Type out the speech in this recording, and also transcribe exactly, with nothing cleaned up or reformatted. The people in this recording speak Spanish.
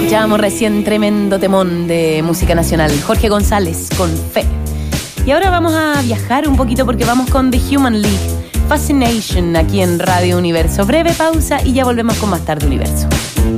Escuchábamos recién tremendo temón de música nacional, Jorge González con Fe. Y ahora vamos a viajar un poquito porque vamos con The Human League, Fascination, aquí en Radio Universo. Breve pausa y ya volvemos con más Tarde Universo.